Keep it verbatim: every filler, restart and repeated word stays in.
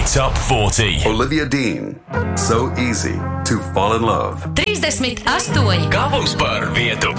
Top četrdesmit. Olivia Dean. So easy to fall in love. trīsdesmit astoņi. Galvums par vietu